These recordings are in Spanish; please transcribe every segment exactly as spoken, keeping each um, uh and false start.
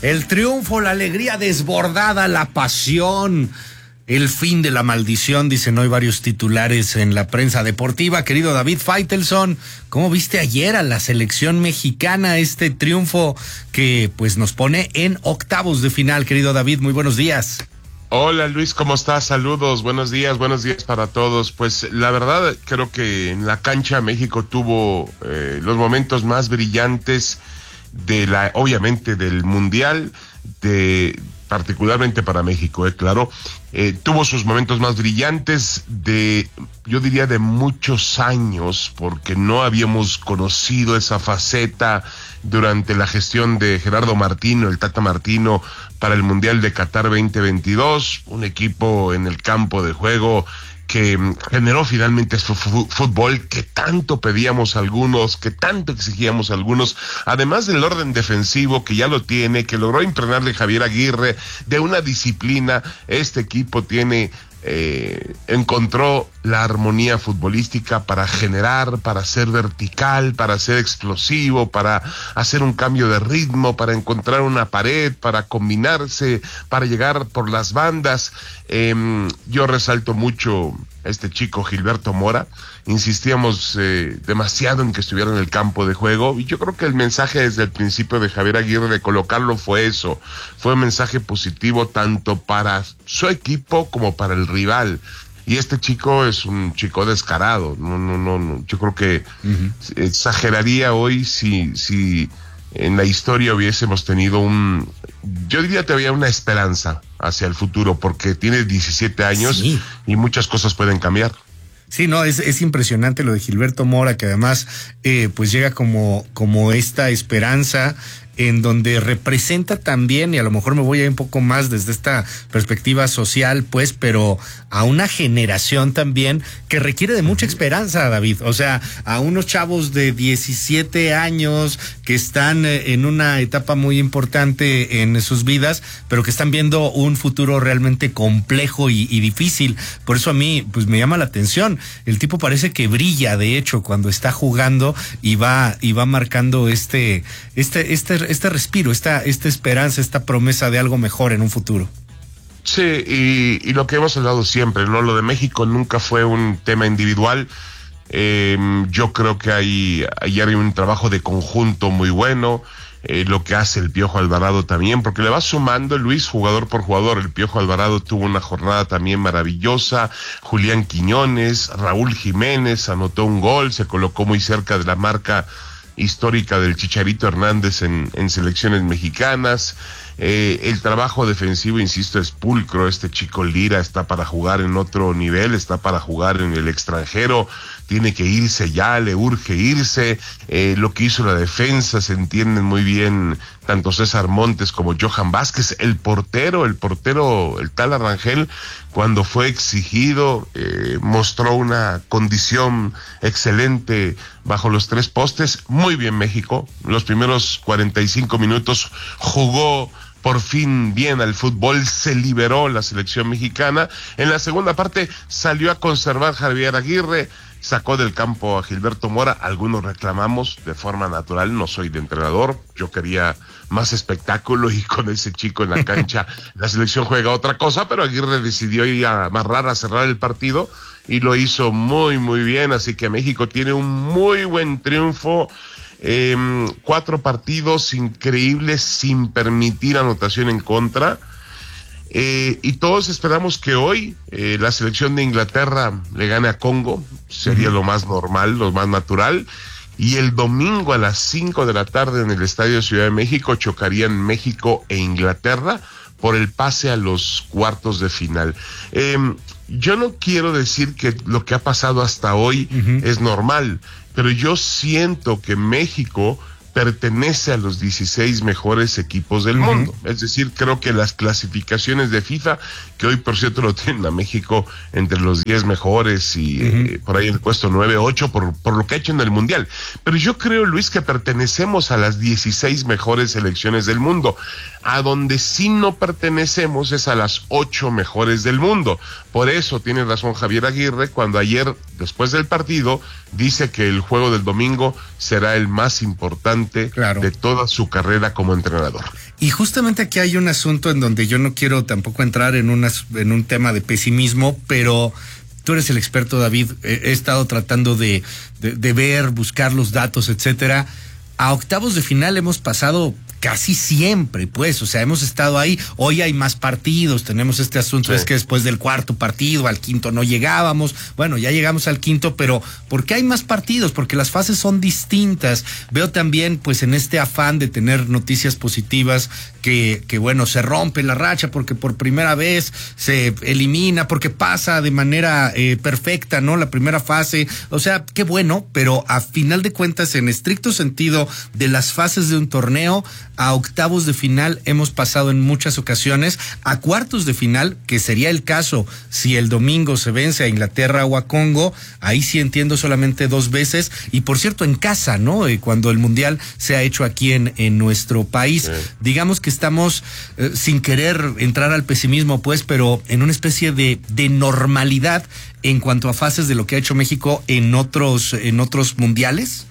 El triunfo, la alegría desbordada, la pasión, el fin de la maldición, dicen hoy varios titulares en la prensa deportiva. Querido David Faitelson, ¿cómo viste ayer a la selección mexicana, este triunfo que pues nos pone en octavos de final? Querido David, muy buenos días. Hola Luis, ¿cómo estás? Saludos, buenos días, buenos días para todos. Pues la verdad creo que en la cancha México tuvo eh, los momentos más brillantes de la, obviamente del Mundial, de particularmente para México, eh, claro, eh, tuvo sus momentos más brillantes de, yo diría, de muchos años, porque no habíamos conocido esa faceta durante la gestión de Gerardo Martino, el Tata Martino, para el Mundial de Qatar veinte veintidós, un equipo en el campo de juego que generó finalmente su fútbol que tanto pedíamos algunos, que tanto exigíamos algunos, además del orden defensivo que ya lo tiene, que logró impregnarle Javier Aguirre, de una disciplina. Este equipo tiene, eh, encontró la armonía futbolística para generar, para ser vertical, para ser explosivo, para hacer un cambio de ritmo, para encontrar una pared, para combinarse, para llegar por las bandas. Eh, yo resalto mucho a este chico Gilberto Mora. Insistíamos eh, demasiado en que estuviera en el campo de juego, y yo creo que el mensaje desde el principio de Javier Aguirre de colocarlo fue eso, fue un mensaje positivo tanto para su equipo como para el rival. Y este chico es un chico descarado, no, no, no, no. Yo creo que uh-huh. exageraría hoy si, si en la historia hubiésemos tenido un, yo diría todavía una esperanza hacia el futuro, porque tiene diecisiete años sí. y muchas cosas pueden cambiar. Sí, no, es, es impresionante lo de Gilberto Mora, que además eh, pues llega como, como esta esperanza en donde representa también, y a lo mejor me voy a ir un poco más desde esta perspectiva social, pues, pero a una generación también que requiere de mucha esperanza, David. O sea, a unos chavos de diecisiete años que están en una etapa muy importante en sus vidas, pero que están viendo un futuro realmente complejo y, y difícil. Por eso a mí, pues, me llama la atención. El tipo parece que brilla, de hecho, cuando está jugando y va, y va marcando este, este, este este respiro, esta, esta esperanza, esta promesa de algo mejor en un futuro. Sí, y, y lo que hemos hablado siempre, ¿no? Lo de México nunca fue un tema individual. Eh, yo creo que hay, ayer hay un trabajo de conjunto muy bueno, eh, lo que hace el Piojo Alvarado también, porque le va sumando Luis jugador por jugador. El Piojo Alvarado tuvo una jornada también maravillosa, Julián Quiñones, Raúl Jiménez anotó un gol, se colocó muy cerca de la marca histórica del Chicharito Hernández en, en selecciones mexicanas. Eh, el trabajo defensivo, insisto, es pulcro. Este chico Lira está para jugar en otro nivel, está para jugar en el extranjero, tiene que irse ya, le urge irse. Eh, lo que hizo la defensa se entienden muy bien tanto César Montes como Johan Vázquez. El portero, el portero, el tal Arrangel, cuando fue exigido, eh, mostró una condición excelente bajo los tres postes. Muy bien México, los primeros cuarenta y cinco minutos jugó por fin bien al fútbol, se liberó la selección mexicana. En la segunda parte salió a conservar Javier Aguirre, sacó del campo a Gilberto Mora. Algunos reclamamos de forma natural, no soy de entrenador, yo quería más espectáculo, y con ese chico en la cancha la selección juega otra cosa, pero Aguirre decidió ir a amarrar, a cerrar el partido, y lo hizo muy muy bien. Así que México tiene un muy buen triunfo. Eh, cuatro partidos increíbles sin permitir anotación en contra, eh, y todos esperamos que hoy eh, la selección de Inglaterra le gane a Congo. Sería uh-huh. lo más normal, lo más natural, y el domingo a las cinco de la tarde en el Estadio Ciudad de México chocarían México e Inglaterra por el pase a los cuartos de final. Eh, yo no quiero decir que lo que ha pasado hasta hoy uh-huh. es normal, pero yo siento que México pertenece a los dieciséis mejores equipos del uh-huh. mundo. Es decir, creo que las clasificaciones de FIFA, que hoy por cierto lo tienen a México entre los diez mejores y uh-huh. eh, por ahí en el puesto nueve, ocho, por, por lo que ha hecho en el Mundial. Pero yo creo, Luis, que pertenecemos a las dieciséis mejores selecciones del mundo. A donde sí no pertenecemos es a las ocho mejores del mundo. Por eso tiene razón Javier Aguirre cuando ayer, después del partido, dice que el juego del domingo será el más importante importante claro. de toda su carrera como entrenador. Y justamente aquí hay un asunto en donde yo no quiero tampoco entrar en, unas, en un tema de pesimismo, pero tú eres el experto, David. He, he estado tratando de, de, de ver, buscar los datos, etcétera. A octavos de final hemos pasado casi siempre, pues, o sea, hemos estado ahí. Hoy hay más partidos, tenemos este asunto, sí. es que después del cuarto partido, al quinto no llegábamos. Bueno, ya llegamos al quinto, pero ¿por qué hay más partidos? Porque las fases son distintas. Veo también, pues, en este afán de tener noticias positivas, que, que bueno, se rompe la racha porque por primera vez se elimina, porque pasa de manera eh, perfecta, ¿no? La primera fase, o sea, qué bueno, pero a final de cuentas, en estricto sentido de las fases de un torneo, a octavos de final hemos pasado en muchas ocasiones, a cuartos de final, que sería el caso si el domingo se vence a Inglaterra o a Congo, ahí sí entiendo solamente dos veces, y por cierto en casa, ¿no? Eh, cuando el Mundial se ha hecho aquí en, en nuestro país. Sí. Digamos que estamos, eh, sin querer entrar al pesimismo, pues, pero en una especie de, de normalidad en cuanto a fases de lo que ha hecho México en otros, en otros mundiales.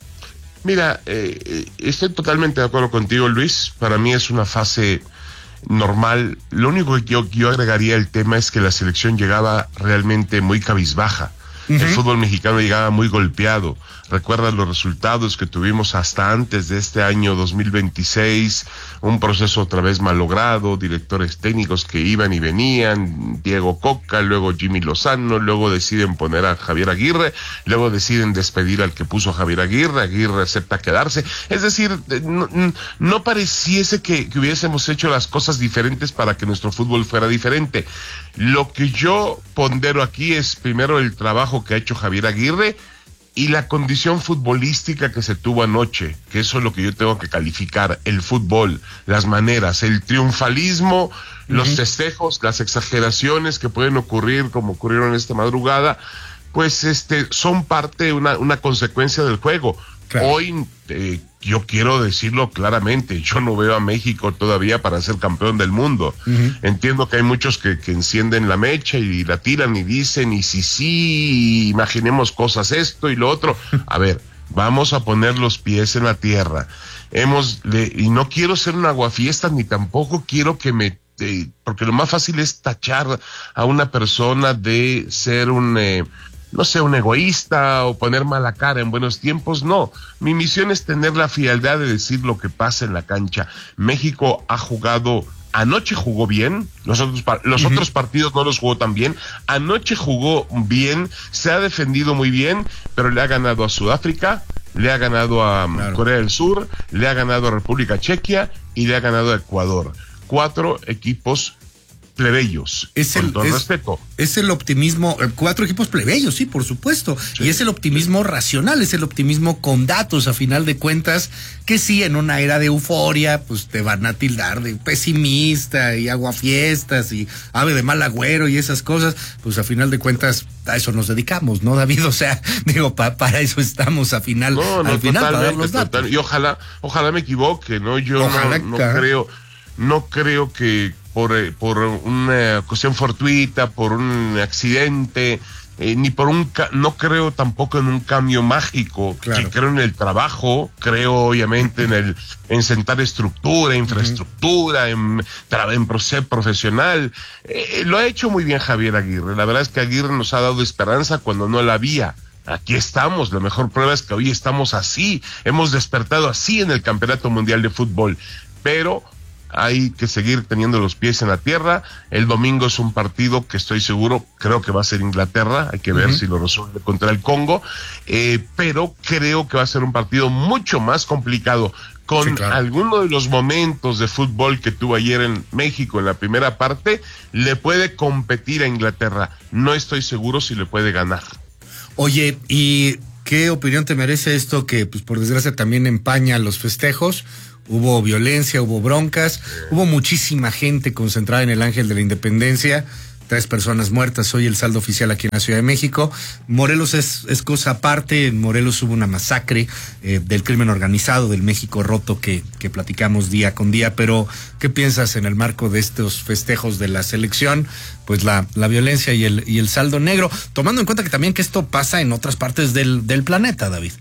Mira, eh, estoy totalmente de acuerdo contigo, Luis. Para mí es una fase normal. Lo único que yo, yo agregaría al tema es que la selección llegaba realmente muy cabizbaja. Uh-huh. El fútbol mexicano llegaba muy golpeado. Recuerda los resultados que tuvimos hasta antes de este año dos mil veintiséis, un proceso otra vez malogrado, directores técnicos que iban y venían, Diego Coca, luego Jimmy Lozano, luego deciden poner a Javier Aguirre, luego deciden despedir al que puso a Javier Aguirre, Aguirre acepta quedarse. Es decir, no, no pareciese que, que hubiésemos hecho las cosas diferentes para que nuestro fútbol fuera diferente. Lo que yo pondero aquí es primero el trabajo que ha hecho Javier Aguirre y la condición futbolística que se tuvo anoche, que eso es lo que yo tengo que calificar, el fútbol, las maneras, el triunfalismo, uh-huh. los festejos, las exageraciones que pueden ocurrir como ocurrieron esta madrugada, pues este son parte, una, una consecuencia del juego. Claro. Hoy eh, yo quiero decirlo claramente, yo no veo a México todavía para ser campeón del mundo. Uh-huh. Entiendo que hay muchos que, que encienden la mecha y la tiran y dicen, y si sí, imaginemos cosas esto y lo otro. A ver, vamos a poner los pies en la tierra. Hemos, le, y no quiero ser un aguafiestas, ni tampoco quiero que me, eh, porque lo más fácil es tachar a una persona de ser un... Eh, no sé, un egoísta o poner mala cara en buenos tiempos, no. Mi misión es tener la frialdad de decir lo que pasa en la cancha. México ha jugado, anoche jugó bien, los otros, los uh-huh. otros partidos no los jugó tan bien, anoche jugó bien, se ha defendido muy bien, pero le ha ganado a Sudáfrica, le ha ganado a claro. Corea del Sur, le ha ganado a República Chequia y le ha ganado a Ecuador. Cuatro equipos plebeyos, es el, con todo es, respeto. Es el optimismo, cuatro equipos plebeyos, sí, por supuesto, sí. Y es el optimismo racional, es el optimismo con datos, a final de cuentas, que sí, en una era de euforia, pues te van a tildar de pesimista y aguafiestas y ave de mal agüero y esas cosas, pues a final de cuentas a eso nos dedicamos, ¿no, David? O sea, digo, pa, para eso estamos a final, no, no, al final, para dar los datos. Total, y ojalá, ojalá me equivoque, ¿no? Yo ojalá no, no creo, no creo que por, por una cuestión fortuita, por un accidente, eh, ni por un, ca- no creo tampoco en un cambio mágico, claro. Que creo en el trabajo, creo obviamente en el, en sentar estructura, infraestructura, uh-huh. en, tra- en proceso profesional, eh, lo ha hecho muy bien Javier Aguirre, la verdad es que Aguirre nos ha dado esperanza cuando no la había. Aquí estamos, la mejor prueba es que hoy estamos así, hemos despertado así en el Campeonato Mundial de Fútbol, pero hay que seguir teniendo los pies en la tierra. El domingo es un partido que estoy seguro, creo que va a ser Inglaterra, hay que ver uh-huh. si lo resuelve contra el Congo, eh, pero creo que va a ser un partido mucho más complicado, con sí, claro. alguno de los momentos de fútbol que tuvo ayer en México en la primera parte, le puede competir a Inglaterra, no estoy seguro si le puede ganar. Oye, ¿y qué opinión te merece esto que, pues por desgracia, también empaña los festejos? Hubo violencia, hubo broncas, hubo muchísima gente concentrada en el Ángel de la Independencia, tres personas muertas, hoy el saldo oficial aquí en la Ciudad de México. Morelos es, es cosa aparte, en Morelos hubo una masacre eh, del crimen organizado, del México roto que, que platicamos día con día, pero ¿qué piensas en el marco de estos festejos de la selección? Pues la, la violencia y el, y el saldo negro, tomando en cuenta que también que esto pasa en otras partes del, del planeta, David.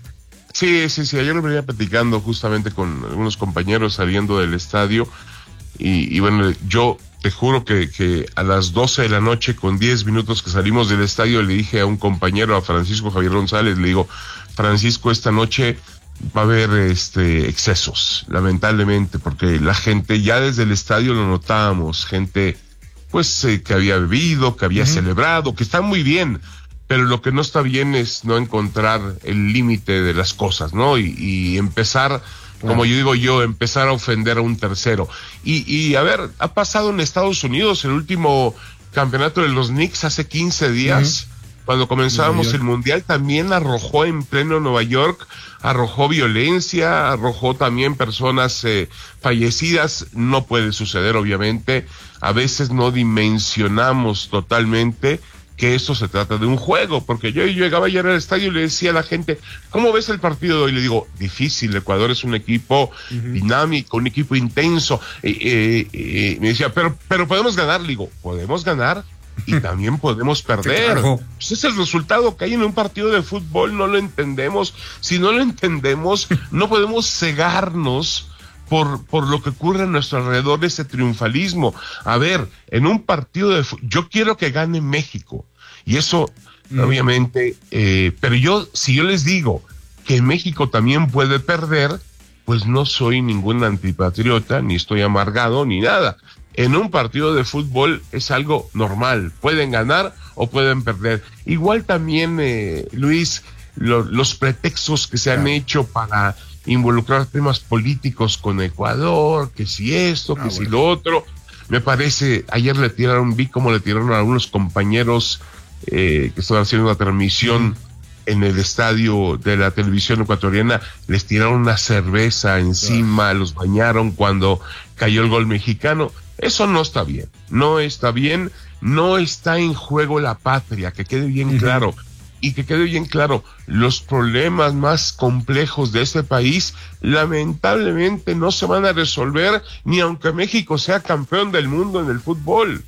Sí, sí, sí, ayer lo venía platicando justamente con algunos compañeros saliendo del estadio y, y bueno, yo te juro que, que a las doce de la noche con diez minutos que salimos del estadio le dije a un compañero, a Francisco Javier González, le digo, Francisco, esta noche va a haber este excesos, lamentablemente, porque la gente ya desde el estadio lo notábamos, gente pues eh, que había bebido, que había uh-huh. celebrado, que está muy bien, pero lo que no está bien es no encontrar el límite de las cosas, ¿no? Y, y empezar, como yo digo yo, empezar a ofender a un tercero. Y, y a ver, ha pasado en Estados Unidos el último campeonato de los Knicks hace quince días, uh-huh. Cuando comenzábamos el Mundial, también arrojó en pleno Nueva York, arrojó violencia, arrojó también personas eh, fallecidas. No puede suceder, obviamente. A veces no dimensionamos totalmente que esto se trata de un juego, porque yo, yo llegaba ayer al estadio y le decía a la gente, ¿cómo ves el partido de hoy? Le digo, difícil, Ecuador es un equipo uh-huh. dinámico, un equipo intenso. Eh, eh, eh, me decía, pero, pero podemos ganar. Le digo, podemos ganar y también podemos perder. Claro. Ese es el resultado que hay en un partido de fútbol, no lo entendemos. Si no lo entendemos, no podemos cegarnos por, por lo que ocurre a nuestro alrededor, ese triunfalismo. A ver, en un partido de fútbol, yo quiero que gane México. Y eso, mm. obviamente, eh, pero yo, si yo les digo que México también puede perder, pues no soy ningún antipatriota, ni estoy amargado, ni nada. En un partido de fútbol es algo normal, pueden ganar o pueden perder. Igual también, eh, Luis, lo, los pretextos que se han claro. hecho para involucrar temas políticos con Ecuador, que si esto, que ah, si bueno. lo otro, me parece, ayer le tiraron, vi cómo le tiraron a algunos compañeros eh, que estaban haciendo una transmisión mm. en el estadio de la televisión ecuatoriana, les tiraron una cerveza encima, ah. los bañaron cuando cayó el gol mexicano. Eso no está bien, no está bien, no está en juego la patria, que quede bien uh-huh. claro, y que quede bien claro, los problemas más complejos de este país lamentablemente no se van a resolver ni aunque México sea campeón del mundo en el fútbol.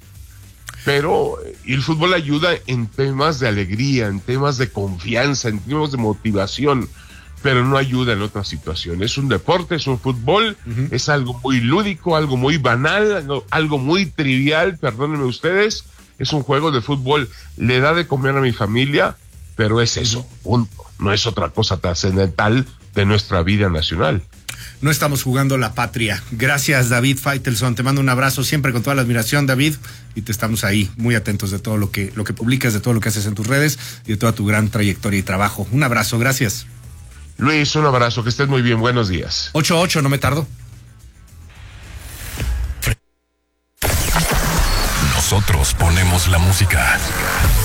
Pero y el fútbol ayuda en temas de alegría, en temas de confianza, en temas de motivación, pero no ayuda en otras situaciones. Es un deporte, es un fútbol, uh-huh. es algo muy lúdico, algo muy banal, algo, algo muy trivial, perdónenme ustedes, es un juego de fútbol, le da de comer a mi familia, pero es eso, punto. No es otra cosa trascendental de nuestra vida nacional. No estamos jugando la patria. Gracias, David Faitelson. Te mando un abrazo siempre con toda la admiración, David, y te estamos ahí muy atentos de todo lo que, lo que publicas, de todo lo que haces en tus redes y de toda tu gran trayectoria y trabajo. Un abrazo, gracias. Luis, un abrazo, que estés muy bien, buenos días. ocho ocho, no me tardo. Nosotros ponemos la música.